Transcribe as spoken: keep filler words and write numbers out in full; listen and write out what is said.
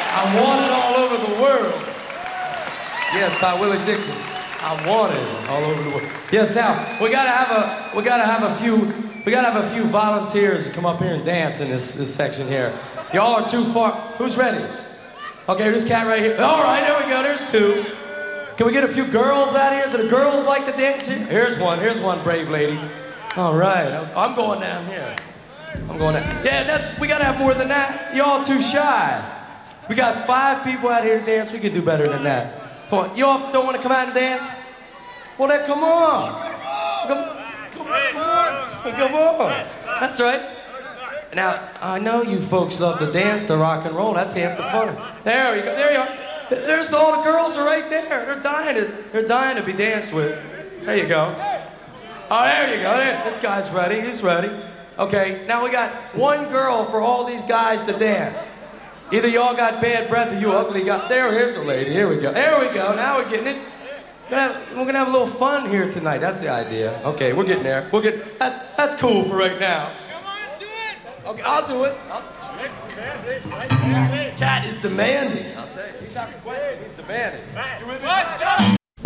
I'm wanted all over the world. Yes, by Willie Dixon. I'm wanted all over the world. Yes, now we gotta have a we gotta have a few we gotta have a few volunteers to come up here and dance in this, this section here. Y'all are too far. Who's ready? Okay, this cat right here. All right, there we go. There's two. Can we get a few girls out here? Do the girls like to dance here? Here's one. Here's one brave lady. All right, I'm going down here. I'm going down. Yeah, that's we gotta have more than that. Y'all too shy. We got five people out here to dance. We could do better than that. Come on, you all don't want to come out and dance? Well, then come on. Come, come on, come on, come on. That's right. Now, I know you folks love to dance, to rock and roll. That's half the fun. There you go. There you are. There's all the girls are right there. They're dying to, they're dying to be danced with. There you go. Oh, there you go. There. This guy's ready. He's ready. Okay, now we got one girl for all these guys to dance. Either y'all got bad breath or you ugly got... There, here's a lady. Here we go. There we go. Now we're getting it. We're gonna have, we're gonna have a little fun here tonight. That's the idea. Okay, we're getting there. We'll get... That, that's cool for right now. Come on, do it. Okay, I'll do it. I'll, Cat is demanding. I'll tell you. He's not complaining. He's demanding. You with me?